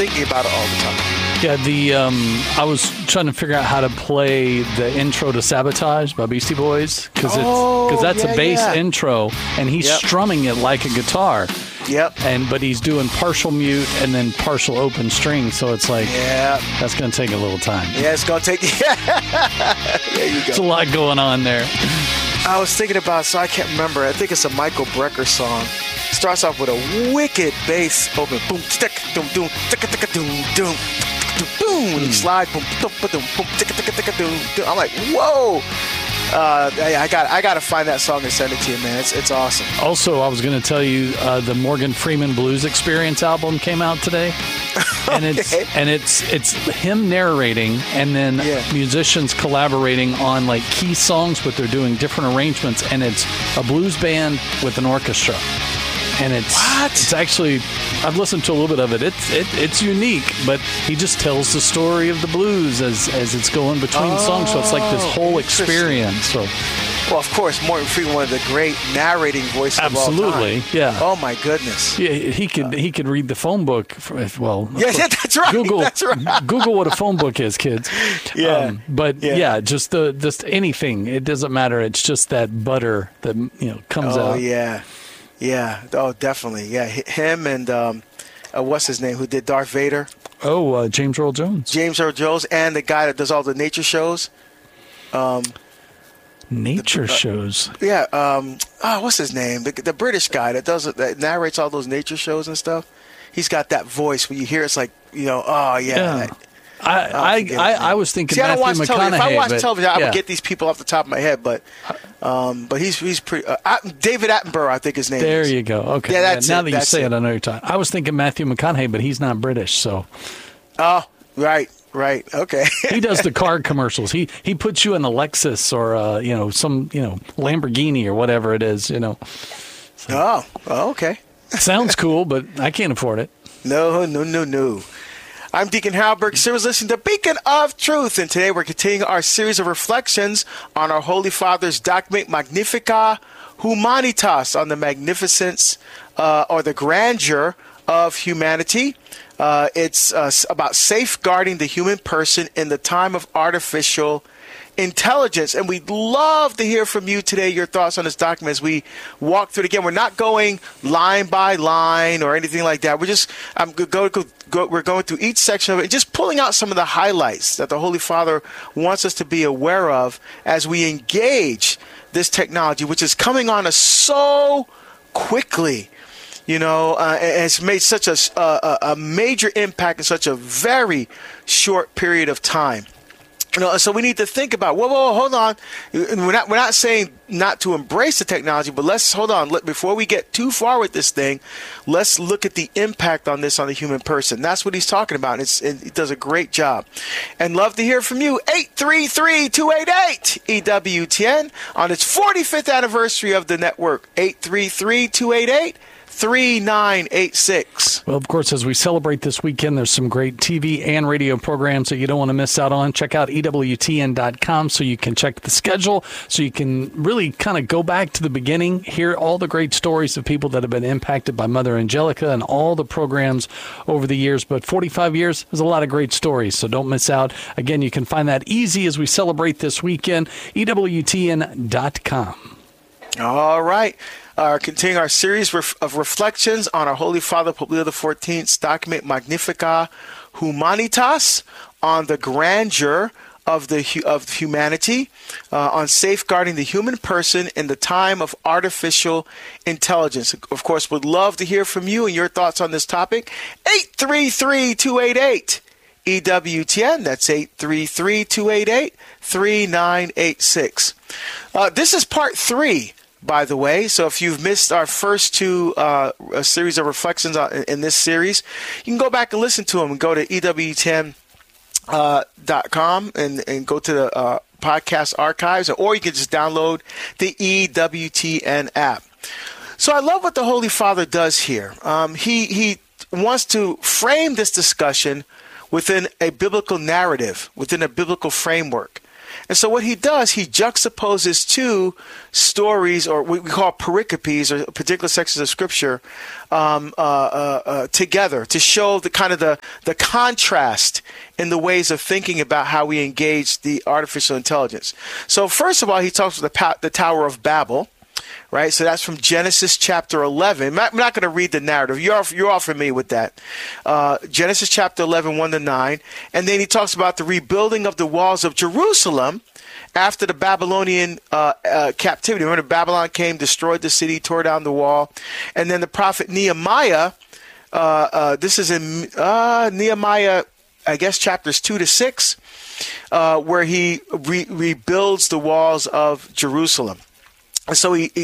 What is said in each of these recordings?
thinking about it all the time. Yeah, I was trying to figure out how to play the intro to Sabotage by Beastie Boys because that's a bass intro, and he's strumming it like a guitar. Yep. But he's doing partial mute and then partial open string, so it's like that's going to take a little time. Yeah, it's going to take. There you go. There's a lot going on there. I was thinking about, so I can't remember. I think it's a Michael Brecker song. Starts off with a wicked bass open, boom, stick, doom, doom, ticka, ticka, doom, doom, boom, and you slide, boom, boom, boom, boom, ticka, ticka, ticka, doom, doom. I'm like, whoa. I got to find that song and send it to you, man. It's awesome. Also, I was going to tell you the Morgan Freeman Blues Experience album came out today, and it's him narrating and then musicians collaborating on like key songs, but they're doing different arrangements, and it's a blues band with an orchestra. And it's actually, I've listened to a little bit of it. It's unique, but he just tells the story of the blues as it's going between songs. So it's like this whole experience. So, well, of course, Morgan Freeman, one of the great narrating voices of all time. Absolutely, yeah. Oh my goodness. Yeah, he could read the phone book. Yeah, that's right. That's right. Google what a phone book is, kids. Yeah. Just anything. It doesn't matter. It's just that butter that comes out. Oh yeah. Yeah. Oh, definitely. Yeah. Him and what's his name? Who did Darth Vader? Oh, James Earl Jones. James Earl Jones, and the guy that does all the nature shows. Nature shows. Yeah. What's his name? The British guy that narrates all those nature shows and stuff. He's got that voice when you hear it's like oh yeah. I was thinking Matthew McConaughey. If I watch television, I would get these people off the top of my head, but he's pretty. David Attenborough, I think his name. There is. you go. Okay. Yeah, that's now that you that's say it, I know you're talking. I was thinking Matthew McConaughey, but he's not British, so. Oh, right. Okay. He does the car commercials. He puts you in a Lexus or some Lamborghini or whatever it is. So. Oh, okay. Sounds cool, but I can't afford it. No. I'm Deacon Halberg. So was listening to Beacon of Truth, and today we're continuing our series of reflections on our Holy Father's document Magnificat Humanitas, on the magnificence or the grandeur of humanity. It's about safeguarding the human person in the time of artificial intelligence, and we'd love to hear from you today, your thoughts on this document as we walk through it again. We're not going line by line or anything like that. We're just we're going through each section of it and just pulling out some of the highlights that the Holy Father wants us to be aware of as we engage this technology, which is coming on us so quickly. It's made such a major impact in such a very short period of time. So we need to think about, whoa, hold on. We're not saying not to embrace the technology, but let's hold on. Before we get too far with this thing, let's look at the impact on this on the human person. That's what he's talking about. And he does a great job. And love to hear from you. 833-288-EWTN on its 45th anniversary of the network. 833-288-3986. Well, of course, as we celebrate this weekend, there's some great TV and radio programs that you don't want to miss out on. Check out EWTN.com so you can check the schedule, so you can really kind of go back to the beginning, hear all the great stories of people that have been impacted by Mother Angelica and all the programs over the years. But 45 years, there's a lot of great stories, so don't miss out. Again, you can find that easy as we celebrate this weekend, EWTN.com. All right. Continuing our series of reflections on our Holy Father, Pope Leo XIV's document Magnificat Humanitas, on the grandeur of humanity, on safeguarding the human person in the time of artificial intelligence. Of course, would love to hear from you and your thoughts on this topic. 833-288-EWTN. That's 833-288-3986. This is part 3. By the way, so if you've missed our first two a series of reflections in this series, you can go back and listen to them and go to EWTN.com and go to the podcast archives, or you can just download the EWTN app. So I love what the Holy Father does here. He wants to frame this discussion within a biblical narrative, within a biblical framework. And so what he does, he juxtaposes two stories, or what we call pericopes, or particular sections of Scripture, together to show the kind of the contrast in the ways of thinking about how we engage the artificial intelligence. So first of all, he talks about the Tower of Babel. Right, so that's from Genesis chapter 11. I'm not going to read the narrative. You're all familiar with that. Genesis chapter 11, 1-9. And then he talks about the rebuilding of the walls of Jerusalem after the Babylonian captivity. Remember, Babylon came, destroyed the city, tore down the wall. And then the prophet Nehemiah, this is in Nehemiah, I guess, chapters 2-6, where he rebuilds the walls of Jerusalem. And so he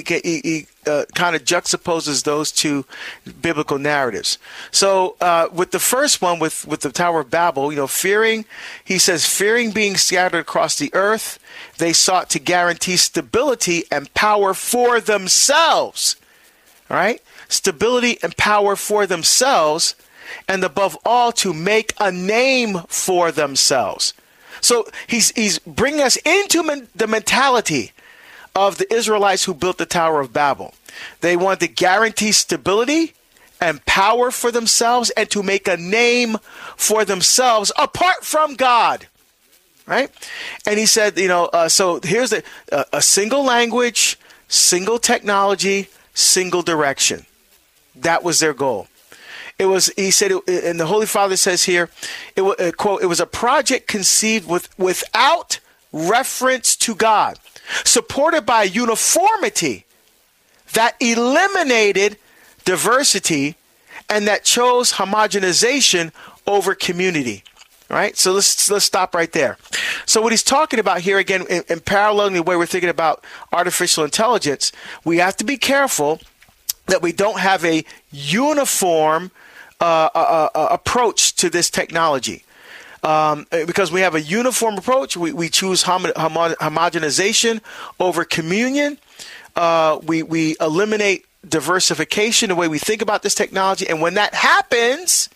kind of juxtaposes those two biblical narratives. So with the first one, with the Tower of Babel, fearing being scattered across the earth, they sought to guarantee stability and power for themselves. All right? Stability and power for themselves, and above all, to make a name for themselves. So he's bringing us into the mentality of the Israelites who built the Tower of Babel. They wanted to guarantee stability and power for themselves and to make a name for themselves apart from God. Right? And he said, so here's a single language, single technology, single direction. That was their goal. He said, and the Holy Father says here, quote, it was a project conceived without reference to God, supported by uniformity that eliminated diversity and that chose homogenization over community. All right, so let's stop right there. So what he's talking about here, again, in paralleling the way we're thinking about artificial intelligence, we have to be careful that we don't have a uniform approach to this technology. Because we have a uniform approach, we choose homogenization over communion. We eliminate diversification, the way we think about this technology. And when that happens,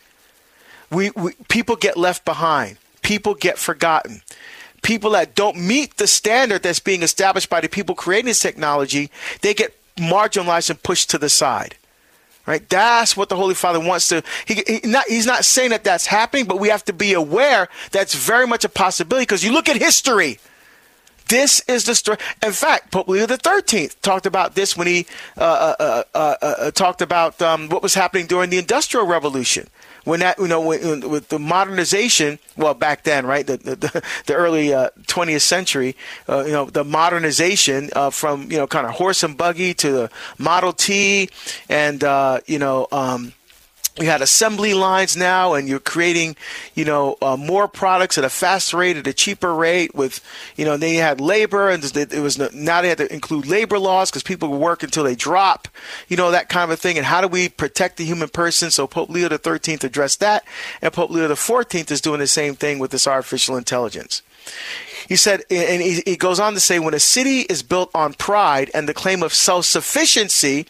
people get left behind. People get forgotten. People that don't meet the standard that's being established by the people creating this technology, they get marginalized and pushed to the side. Right, that's what the Holy Father wants to. He's not saying that that's happening, but we have to be aware that's very much a possibility because you look at history. This is the story. In fact, Pope Leo XIII talked about this when he talked about what was happening during the Industrial Revolution. When that, with the modernization, well, back then, right, the early 20th century, the modernization from, kind of horse and buggy to the Model T, and, you had assembly lines now, and you're creating, more products at a faster rate, at a cheaper rate. With, then you had labor, and now they had to include labor laws because people work until they drop, that kind of a thing. And how do we protect the human person? So Pope Leo XIII addressed that, and Pope Leo XIV is doing the same thing with this artificial intelligence. He said, and he goes on to say, when a city is built on pride and the claim of self-sufficiency,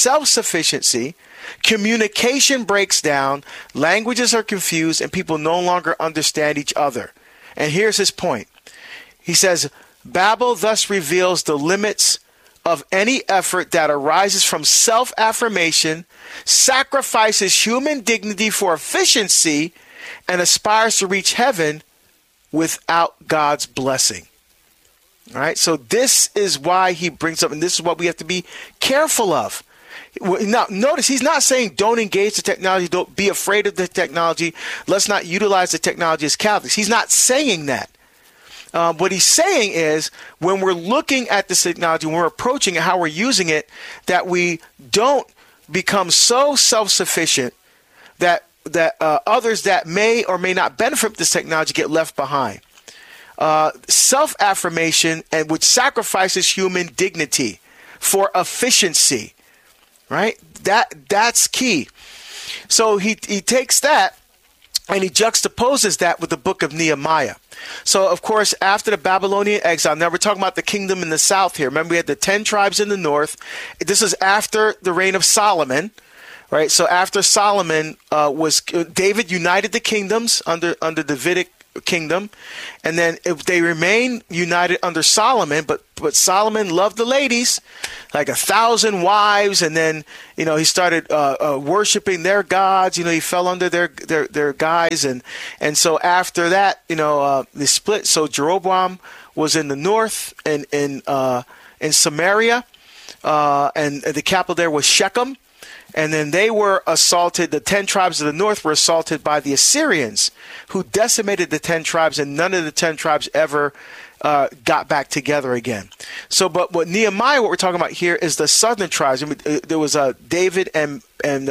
communication breaks down, languages are confused, and people no longer understand each other. And here's his point. He says, Babel thus reveals the limits of any effort that arises from self-affirmation, sacrifices human dignity for efficiency, and aspires to reach heaven without God's blessing. All right, so this is why he brings up, and this is what we have to be careful of. Now, notice he's not saying don't engage the technology, don't be afraid of the technology, let's not utilize the technology as Catholics. He's not saying that. What he's saying is when we're looking at this technology, when we're approaching it, how we're using it, that we don't become so self-sufficient that others that may or may not benefit from this technology get left behind. Self-affirmation, and which sacrifices human dignity for efficiency. Right? That's key. So he takes that and he juxtaposes that with the book of Nehemiah. So, of course, after the Babylonian exile, now we're talking about the kingdom in the south here. Remember, we had the 10 tribes in the north. This is after the reign of Solomon, right? So after Solomon David united the kingdoms under Davidic kingdom. And then they remain united under Solomon, but Solomon loved the ladies, like 1,000 wives. And then, he started worshiping their gods. He fell under their guise. And so after that, they split. So Jeroboam was in the north and in Samaria, and the capital there was Shechem. And then they were assaulted. The 10 tribes of the north were assaulted by the Assyrians, who decimated the 10 tribes, and none of the 10 tribes ever got back together again. So, but what Nehemiah, what we're talking about here, is the southern tribes. There was David and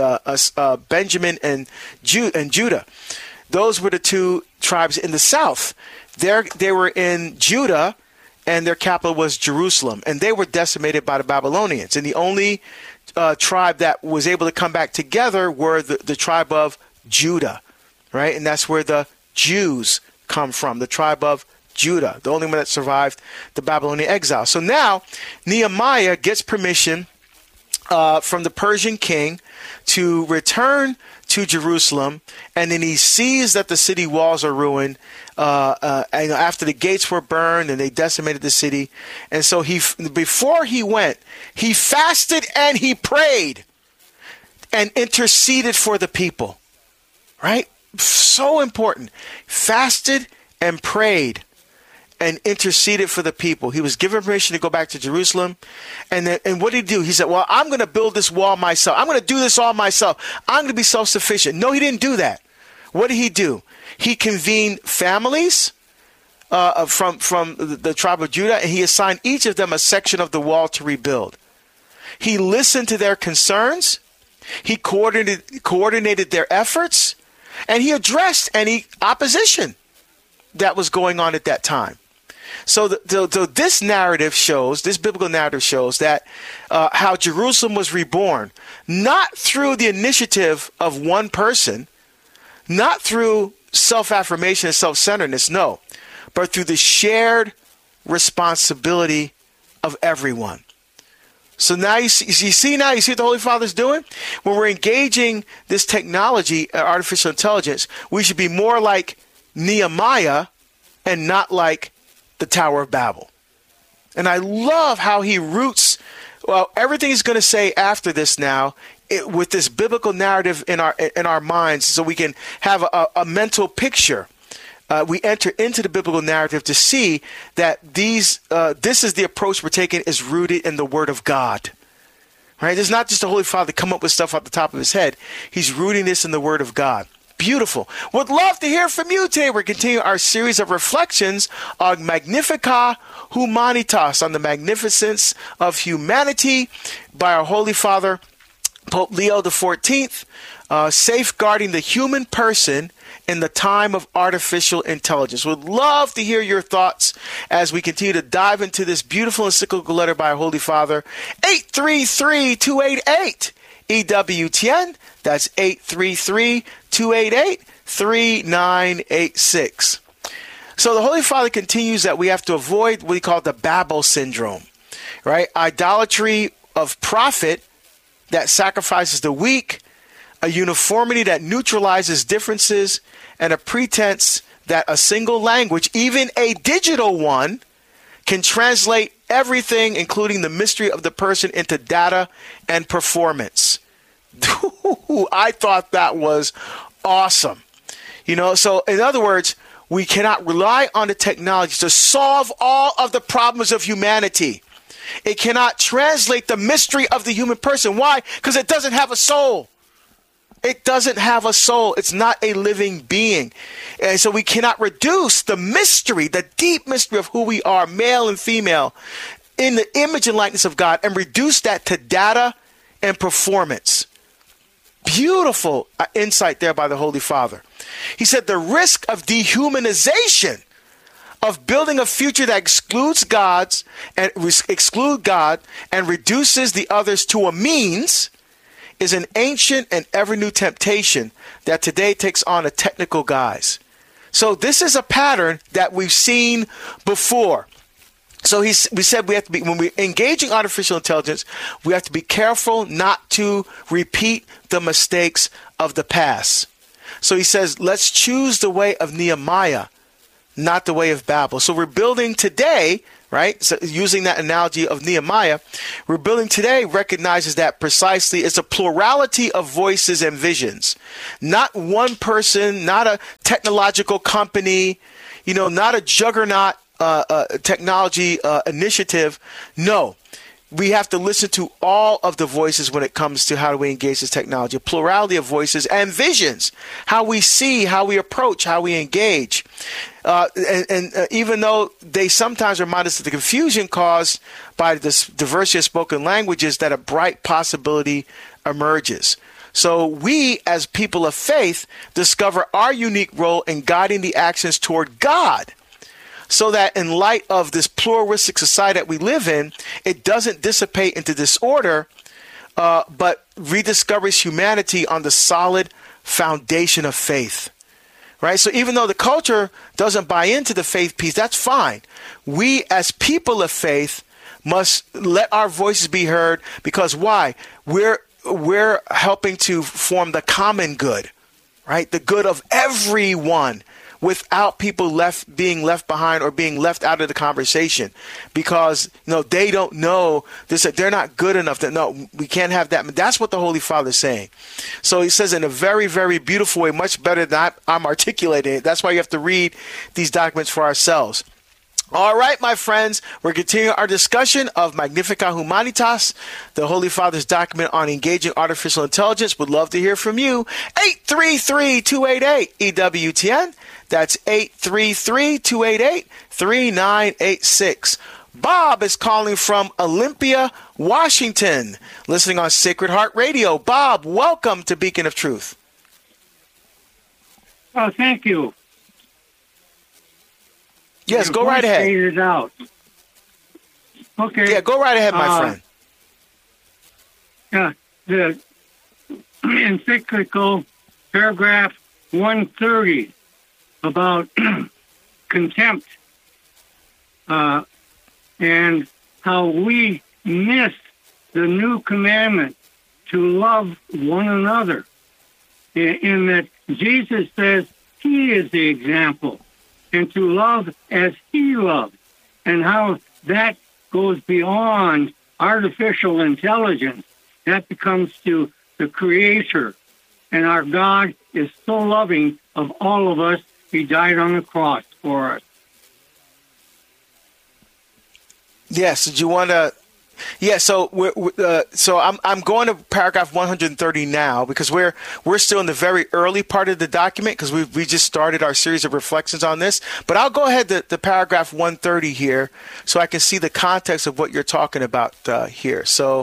Benjamin and Judah. Those were the 2 tribes in the south. They were in Judah, and their capital was Jerusalem, and they were decimated by the Babylonians. And the only tribe that was able to come back together were the tribe of Judah, right? And that's where the Jews come from, the tribe of Judah, the only one that survived the Babylonian exile. So now Nehemiah gets permission from the Persian king to return to Jerusalem, and then he sees that the city walls are ruined after the gates were burned and they decimated the city. And so before he went, he fasted and he prayed and interceded for the people, right? So important. Fasted and prayed and interceded for the people. He was given permission to go back to Jerusalem. And what did he do? He said, well, I'm going to build this wall myself. I'm going to do this all myself. I'm going to be self-sufficient. No, he didn't do that. What did he do? He convened families from the tribe of Judah, and he assigned each of them a section of the wall to rebuild. He listened to their concerns. He coordinated their efforts, and he addressed any opposition that was going on at that time. So this narrative shows, this biblical narrative shows that how Jerusalem was reborn, not through the initiative of one person, not through self-affirmation and self-centeredness, no, but through the shared responsibility of everyone. So now you see what the Holy Father's doing? When we're engaging this technology, artificial intelligence, we should be more like Nehemiah and not like the Tower of Babel. And I love how he roots, everything he's going to say after this now, with this biblical narrative in our minds, so we can have a mental picture. We enter into the biblical narrative to see that this is the approach we're taking, is rooted in the Word of God. Right? It's not just the Holy Father come up with stuff off the top of his head. He's rooting this in the Word of God. Beautiful. Would love to hear from you today. We're continuing our series of reflections on Magnificat Humanitas, on the magnificence of humanity, by our Holy Father, Pope Leo XIV, safeguarding the human person in the time of artificial intelligence. Would love to hear your thoughts as we continue to dive into this beautiful encyclical letter by our Holy Father. 833-288 EWTN. That's 833-288-3986. So the Holy Father continues that we have to avoid what he called the Babel syndrome, right? Idolatry of profit that sacrifices the weak, a uniformity that neutralizes differences, and a pretense that a single language, even a digital one, can translate everything, including the mystery of the person, into data and performance. I thought that was awesome. So in other words, we cannot rely on the technology to solve all of the problems of humanity. It cannot translate the mystery of the human person. Why? Because it doesn't have a soul. It doesn't have a soul. It's not a living being. And so we cannot reduce the mystery, the deep mystery of who we are, male and female, in the image and likeness of God, and reduce that to data and performance. Beautiful insight there by the Holy Father. He said the risk of dehumanization, of building a future that excludes God and reduces the others to a means, is an ancient and ever new temptation that today takes on a technical guise. So this is a pattern that we've seen before. So we said we have to be, when we're engaging artificial intelligence, we have to be careful not to repeat the mistakes of the past. So he says, let's choose the way of Nehemiah not the way of Babel. So we're building today, right? So using that analogy of Nehemiah, we're building today recognizes that precisely it's a plurality of voices and visions. Not one person, not a technological company, not a juggernaut technology initiative. No. We have to listen to all of the voices when it comes to how do we engage this technology, a plurality of voices and visions, how we see, how we approach, how we engage. And even though they sometimes remind us of the confusion caused by this diversity of spoken languages, that a bright possibility emerges. So we, as people of faith, discover our unique role in guiding the actions toward God, so that in light of this pluralistic society that we live in, it doesn't dissipate into disorder, but rediscovers humanity on the solid foundation of faith. Right? So even though the culture doesn't buy into the faith piece, that's fine. We, as people of faith, must let our voices be heard, because why? We're helping to form the common good, right? The good of everyone, without people being left behind or being left out of the conversation, because they don't know this, they're not good enough. No, we can't have that. That's what the Holy Father is saying. So he says in a very, very beautiful way, much better than I'm articulating it. That's why you have to read these documents for ourselves. All right, my friends, we're continuing our discussion of Magnificat Humanitas, the Holy Father's document on engaging artificial intelligence. Would love to hear from you. 833-288-EWTN. That's 833-288-3986. Bob is calling from Olympia, Washington, listening on Sacred Heart Radio. Bob, welcome to Beacon of Truth. Oh, thank you. Yes, go right ahead. It out. Okay. Yeah, go right ahead, my friend. Yeah, the encyclical paragraph 130 about contempt and how we miss the new commandment to love one another, in that Jesus says he is the example, and to love as he loved, and how that goes beyond artificial intelligence. That becomes to the Creator. And our God is so loving of all of us, he died on the cross for us. Yes, did you want to... Yeah, so I'm going to paragraph 130 now, because we're still in the very early part of the document, because we just started our series of reflections on this. But I'll go ahead to paragraph 130 here, so I can see the context of what you're talking about here. So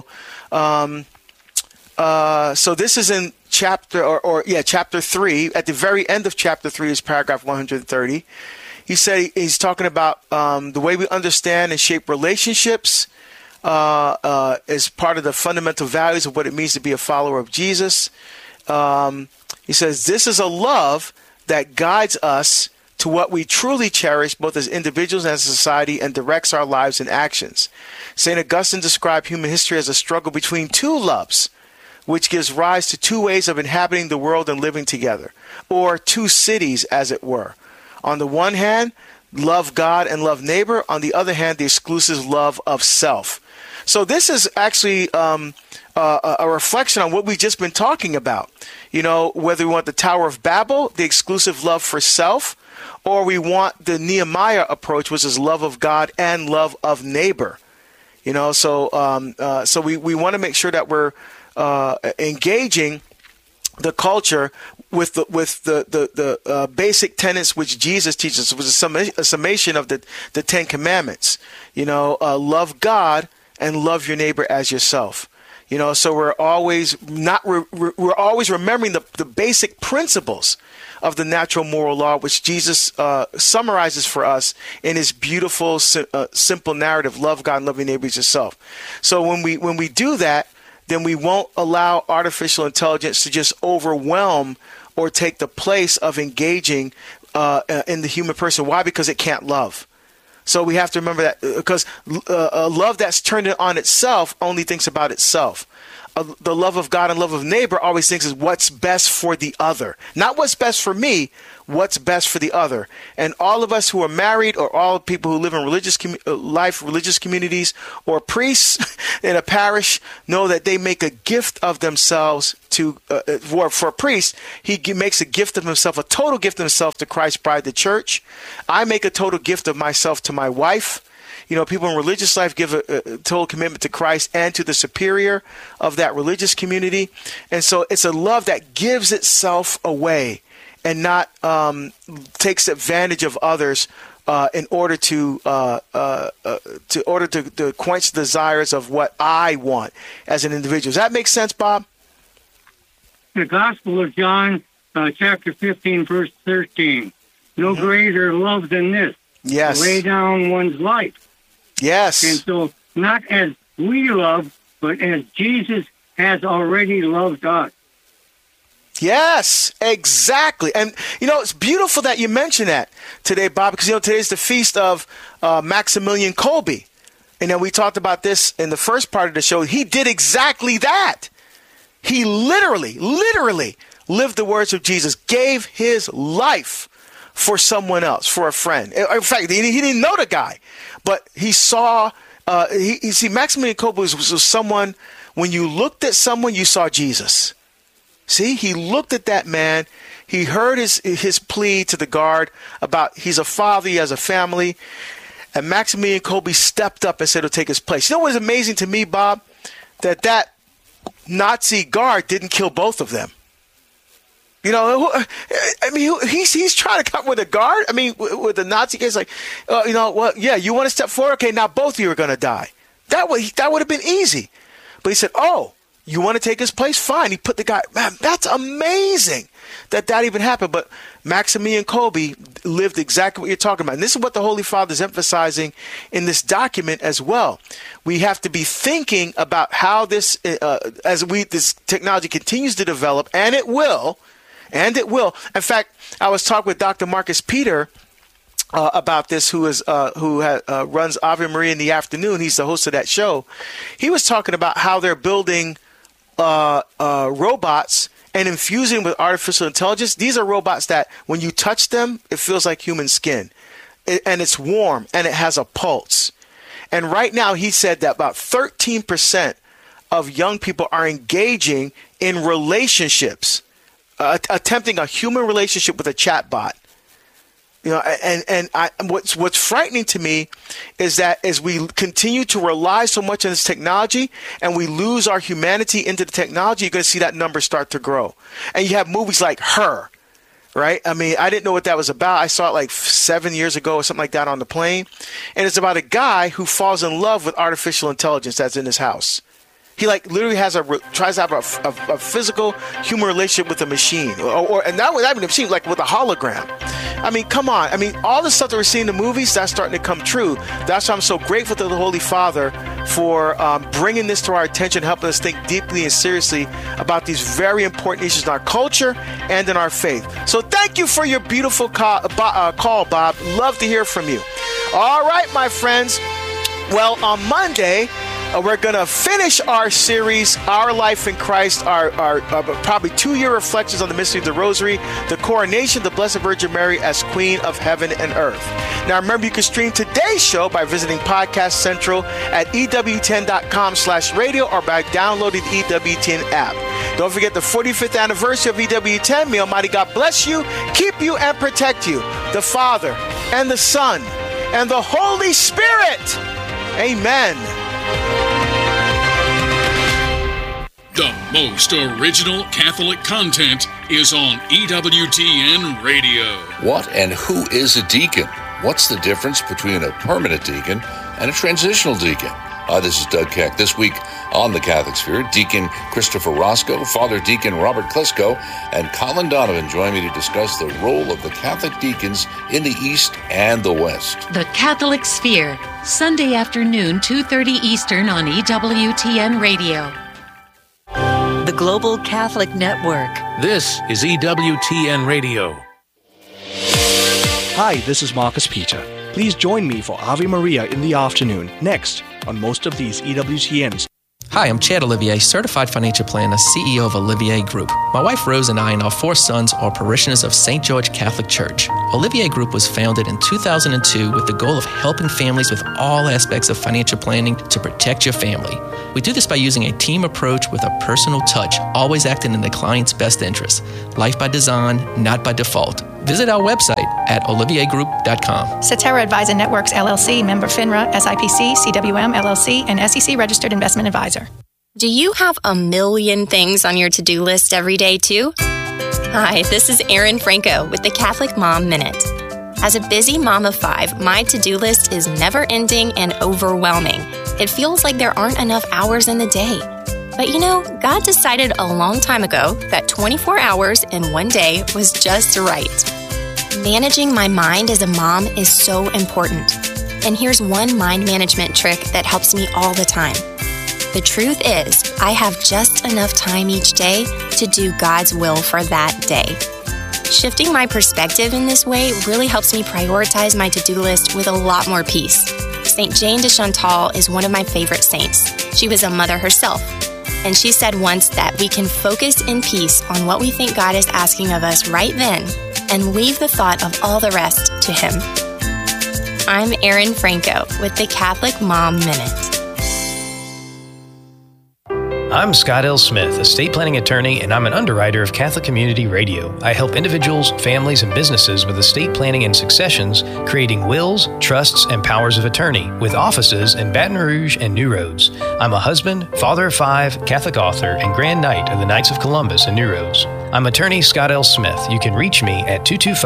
this is in chapter 3. At the very end of chapter 3 is paragraph 130. He said he's talking about the way we understand and shape relationships. As part of the fundamental values of what it means to be a follower of Jesus. He says, this is a love that guides us to what we truly cherish, both as individuals and as a society, and directs our lives and actions. St. Augustine described human history as a struggle between two loves, which gives rise to two ways of inhabiting the world and living together, or two cities, as it were. On the one hand, love God and love neighbor. On the other hand, the exclusive love of self. So this is actually a reflection on what we've just been talking about. Whether we want the Tower of Babel, the exclusive love for self, or we want the Nehemiah approach, which is love of God and love of neighbor. So we want to make sure that we're engaging the culture with the basic tenets which Jesus teaches. It was a summation of the Ten Commandments. Love God and love your neighbor as yourself. So we're always remembering the basic principles of the natural moral law, which Jesus summarizes for us in his beautiful, simple narrative: love God and love your neighbor as yourself. So when we do that, then we won't allow artificial intelligence to just overwhelm or take the place of engaging in the human person. Why? Because it can't love. So we have to remember that, because a love that's turned on itself only thinks about itself. the love of God and love of neighbor always thinks is what's best for the other. Not what's best for me, what's best for the other. And all of us who are married, or all people who live in religious religious communities, or priests in a parish, know that they make a gift of themselves to, for a priest, he makes a gift of himself, a total gift of himself to Christ's bride, the church. I make a total gift of myself to my wife. You know, people in religious life give a total commitment to Christ and to the superior of that religious community. And so it's a love that gives itself away and not takes advantage of others in order to quench the desires of what I want as an individual. Does that make sense, Bob? The Gospel of John, chapter 15, verse 13. No greater love than this. Yes. To lay down one's life. Yes. And so not as we love, but as Jesus has already loved us. Yes, exactly. And, you know, it's beautiful that you mentioned that today, Bob, because, you know, today's the feast of Maximilian Kolbe. And then we talked about this in the first part of the show. He did exactly that. He literally lived the words of Jesus, gave his life for someone else, for a friend. In fact, he didn't know the guy, but he saw, Maximilian Kolbe was someone, when you looked at someone, you saw Jesus. See, he looked at that man. He heard his plea to the guard about he's a father, he has a family. And Maximilian Kolbe stepped up and said he'll take his place. You know what is amazing to me, Bob? That Nazi guard didn't kill both of them. You know, I mean, he's trying to come with a guard. I mean, with the Nazi guys, like, you know, well, yeah, you want to step forward? Okay, now both of you are going to die. That would have been easy. But he said, oh, you want to take his place? Fine. He put the guy, man, that's amazing that even happened. But Maximilian Kolbe lived exactly what you're talking about. And this is what the Holy Father is emphasizing in this document as well. We have to be thinking about how this, this technology continues to develop, and it will. And it will. In fact, I was talking with Dr. Marcus Peter about this, who runs Ave Maria in the afternoon. He's the host of that show. He was talking about how they're building robots and infusing with artificial intelligence. These are robots that when you touch them, it feels like human skin. And it's warm and it has a pulse. And right now, he said that about 13% of young people are engaging in relationships, attempting a human relationship with a chatbot. You know, and what's frightening to me is that as we continue to rely so much on this technology and we lose our humanity into the technology, you're going to see that number start to grow. And you have movies like Her, right? I mean, I didn't know what that was about. I saw it like 7 years ago or something like that on the plane. And it's about a guy who falls in love with artificial intelligence that's in his house. He literally tries to have a physical human relationship with a machine, and not even a machine, like with a hologram. I mean, come on. I mean, all the stuff that we're seeing in the movies, that's starting to come true. That's why I'm so grateful to the Holy Father for bringing this to our attention, helping us think deeply and seriously about these very important issues in our culture and in our faith. So thank you for your beautiful call, Bob. Love to hear from you. All right, my friends. Well, on Monday, we're going to finish our series, Our Life in Christ, our probably 2-year reflections on the mystery of the Rosary, the coronation of the Blessed Virgin Mary as Queen of Heaven and Earth. Now, remember, you can stream today's show by visiting Podcast Central at EWTN.com/radio or by downloading the EWTN app. Don't forget the 45th anniversary of EWTN. May Almighty God bless you, keep you, and protect you. The Father, and the Son, and the Holy Spirit. Amen. The most original Catholic content is on EWTN Radio. What and who is a deacon? What's the difference between a permanent deacon and a transitional deacon? This is Doug Keck. This week on the Catholic Sphere, Deacon Christopher Roscoe, Father Deacon Robert Klesko, and Colin Donovan join me to discuss the role of the Catholic deacons in the East and the West. The Catholic Sphere, Sunday afternoon, 2:30 Eastern on EWTN Radio. The Global Catholic Network. This is EWTN Radio. Hi, this is Marcus Peter. Please join me for Ave Maria in the afternoon, next on most of these EWTNs. Hi, I'm Chad Olivier, certified financial planner, CEO of Olivier Group. My wife Rose and I and our 4 sons are parishioners of St. George Catholic Church. Olivier Group was founded in 2002 with the goal of helping families with all aspects of financial planning to protect your family. We do this by using a team approach with a personal touch, always acting in the client's best interest. Life by design, not by default. Visit our website at oliviergroup.com. Cetera Advisor Networks, LLC, member FINRA, SIPC, CWM, LLC, and SEC registered investment advisor. Do you have a million things on your to-do list every day, too? Hi, this is Erin Franco with the Catholic Mom Minute. As a busy mom of 5, my to-do list is never-ending and overwhelming. It feels like there aren't enough hours in the day. But you know, God decided a long time ago that 24 hours in one day was just right. Managing my mind as a mom is so important. And here's one mind management trick that helps me all the time. The truth is, I have just enough time each day to do God's will for that day. Shifting my perspective in this way really helps me prioritize my to-do list with a lot more peace. St. Jane de Chantal is one of my favorite saints. She was a mother herself. And she said once that we can focus in peace on what we think God is asking of us right then and leave the thought of all the rest to Him. I'm Erin Franco with the Catholic Mom Minute. I'm Scott L. Smith, estate planning attorney, and I'm an underwriter of Catholic Community Radio. I help individuals, families, and businesses with estate planning and successions, creating wills, trusts, and powers of attorney, with offices in Baton Rouge and New Roads. I'm a husband, father of 5, Catholic author, and Grand Knight of the Knights of Columbus in New Roads. I'm attorney Scott L. Smith. You can reach me at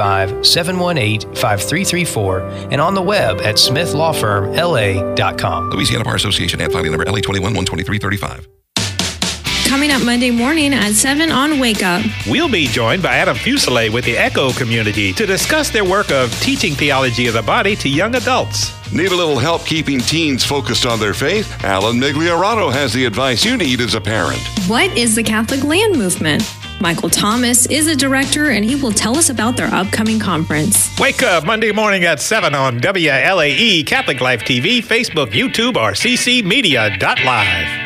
225-718-5334 and on the web at smithlawfirmla.com. Louisiana Bar Association, ad filing number LA21-12335. Coming up Monday morning at 7 on Wake Up. We'll be joined by Adam Fuselier with the ECHO community to discuss their work of teaching theology of the body to young adults. Need a little help keeping teens focused on their faith? Alan Migliorano has the advice you need as a parent. What is the Catholic Land Movement? Michael Thomas is a director, and he will tell us about their upcoming conference. Wake up Monday morning at 7 on WLAE, Catholic Life TV, Facebook, YouTube, or ccmedia.live.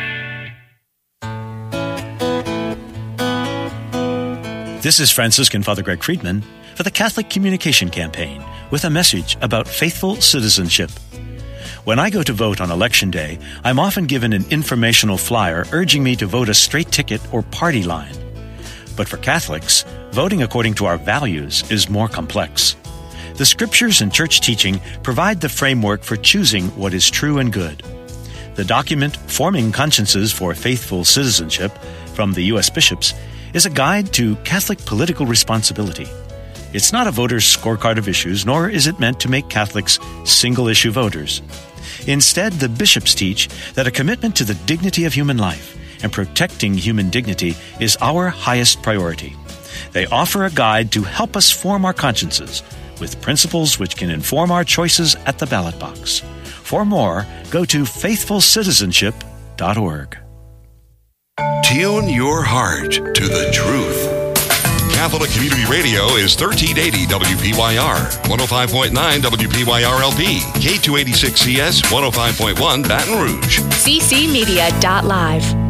This is Franciscan Father Greg Friedman for the Catholic Communication Campaign with a message about faithful citizenship. When I go to vote on Election Day, I'm often given an informational flyer urging me to vote a straight ticket or party line. But for Catholics, voting according to our values is more complex. The Scriptures and church teaching provide the framework for choosing what is true and good. The document, Forming Consciences for Faithful Citizenship, from the U.S. Bishops, is a guide to Catholic political responsibility. It's not a voter's scorecard of issues, nor is it meant to make Catholics single-issue voters. Instead, the bishops teach that a commitment to the dignity of human life and protecting human dignity is our highest priority. They offer a guide to help us form our consciences with principles which can inform our choices at the ballot box. For more, go to faithfulcitizenship.org. Tune your heart to the truth. Catholic Community Radio is 1380 WPYR, 105.9 WPYR-LP, K286CS, 105.1 Baton Rouge. ccmedia.live.